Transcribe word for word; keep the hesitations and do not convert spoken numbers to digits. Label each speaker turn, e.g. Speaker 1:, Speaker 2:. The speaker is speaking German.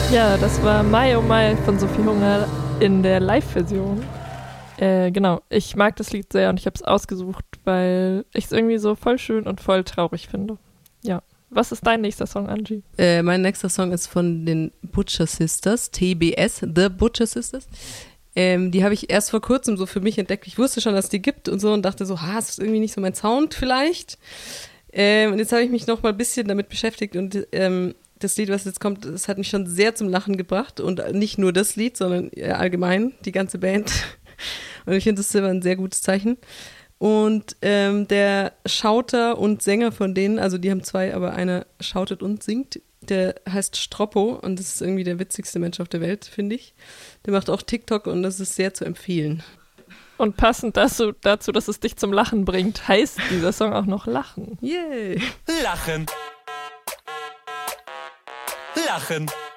Speaker 1: Ja, das war My Oh My von Sophie Hunger in der Live-Version. Äh, genau, ich mag das Lied sehr und ich habe es ausgesucht, weil ich es irgendwie so voll schön und voll traurig finde. Ja. Was ist dein nächster Song, Angie?
Speaker 2: Äh, mein nächster Song ist von den Butcher Sisters, T B S, The Butcher Sisters. Ähm, die habe ich erst vor kurzem so für mich entdeckt. Ich wusste schon, dass es die gibt und so und dachte so, ha, das ist irgendwie nicht so mein Sound vielleicht. Ähm, und jetzt habe ich mich noch mal ein bisschen damit beschäftigt und ähm, das Lied, was jetzt kommt, das hat mich schon sehr zum Lachen gebracht und nicht nur das Lied, sondern allgemein die ganze Band. Und ich finde, das ist immer ein sehr gutes Zeichen. Und ähm, der Schauter und Sänger von denen, also die haben zwei, aber einer schautet und singt, der heißt Stroppo und das ist irgendwie der witzigste Mensch auf der Welt, finde ich. Der macht auch TikTok und das ist sehr zu empfehlen.
Speaker 1: Und passend dazu, dazu, dass es dich zum Lachen bringt, heißt dieser Song auch noch Lachen.
Speaker 2: Yay!
Speaker 3: Lachen. Lachen.